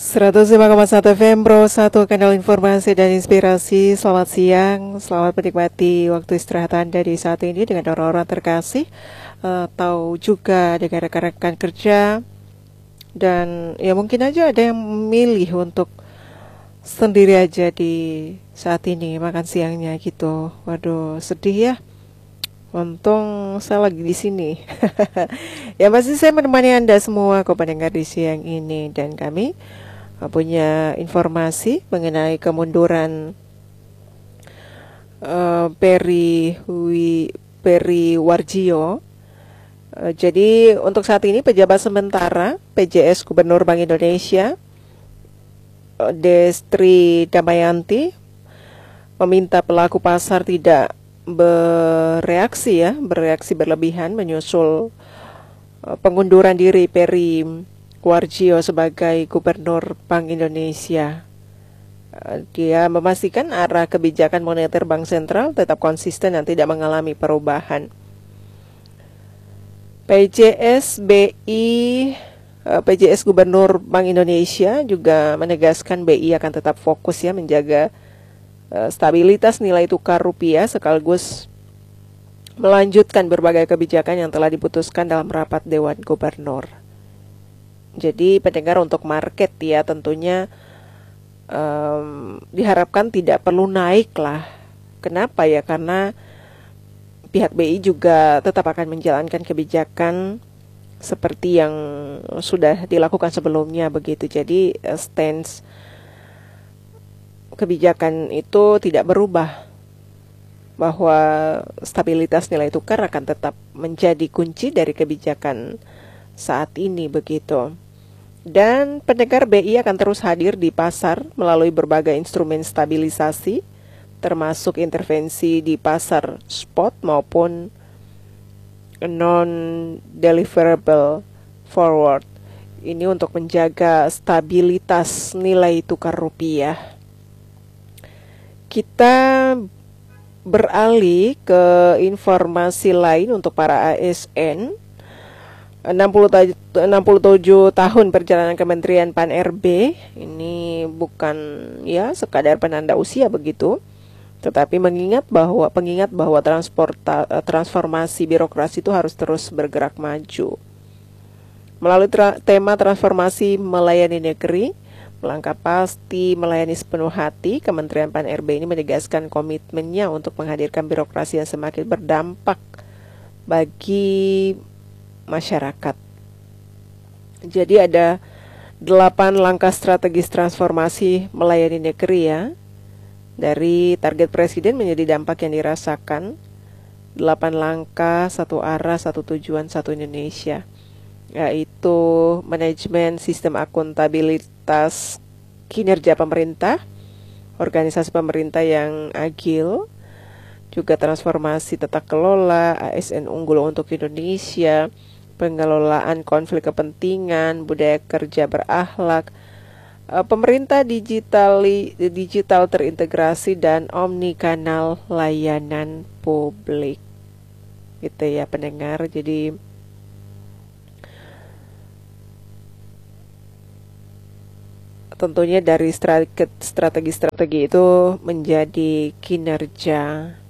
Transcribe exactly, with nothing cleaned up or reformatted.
seratus lima koma satu F M Pro satu, kanal informasi dan inspirasi. Selamat siang, selamat menikmati waktu istirahat Anda di saat ini dengan orang-orang terkasih, atau juga dengan rekan-rekan kerja. Dan ya mungkin aja ada yang memilih untuk sendiri aja di saat ini makan siangnya gitu. Waduh, sedih ya. Untung saya lagi di sini. Ya masih saya menemani Anda semua kok pendengar di siang ini, dan kami punya informasi mengenai kemunduran uh, Peri Wi, Peri Warjio. Uh, jadi untuk saat ini pejabat sementara P J S Gubernur Bank Indonesia uh, Destri Damayanti meminta pelaku pasar tidak bereaksi ya, bereaksi berlebihan menyusul uh, pengunduran diri Peri Warjio sebagai Gubernur Bank Indonesia. Uh, dia memastikan arah kebijakan moneter Bank Sentral tetap konsisten dan tidak mengalami perubahan. P J S B I uh, P J S Gubernur Bank Indonesia juga menegaskan B I akan tetap fokus ya menjaga stabilitas nilai tukar rupiah sekaligus melanjutkan berbagai kebijakan yang telah diputuskan dalam rapat Dewan Gubernur. Jadi pendengar, untuk market ya tentunya um, diharapkan tidak perlu naik lah. Kenapa ya? Karena pihak B I juga tetap akan menjalankan kebijakan seperti yang sudah dilakukan sebelumnya begitu. Jadi stance kebijakan itu tidak berubah, bahwa stabilitas nilai tukar akan tetap menjadi kunci dari kebijakan saat ini begitu. Dan pendengar, B I akan terus hadir di pasar melalui berbagai instrumen stabilisasi, termasuk intervensi di pasar spot maupun non-deliverable forward. Ini untuk menjaga stabilitas nilai tukar rupiah. Kita beralih ke informasi lain untuk para A S N. enam puluh tujuh tahun perjalanan Kementerian Pan R B ini bukan ya sekadar penanda usia begitu, tetapi mengingat bahwa pengingat bahwa transporta, transformasi birokrasi itu harus terus bergerak maju. Melalui tra- tema transformasi melayani negeri, melangkah pasti melayani sepenuh hati, Kementerian Pan R B ini menegaskan komitmennya untuk menghadirkan birokrasi yang semakin berdampak bagi masyarakat. Jadi ada delapan langkah strategis transformasi melayani negeri ya. Dari target Presiden menjadi dampak yang dirasakan. Delapan langkah, satu arah, satu tujuan, satu Indonesia. Yaitu manajemen sistem akuntabilitas kinerja pemerintah, organisasi pemerintah yang agil, juga transformasi tata kelola, A S N unggul untuk Indonesia, pengelolaan konflik kepentingan, budaya kerja berakhlak, pemerintah digital, digital terintegrasi, dan omnikanal layanan publik. Gitu ya pendengar. Jadi tentunya dari strategi-strategi itu menjadi kinerja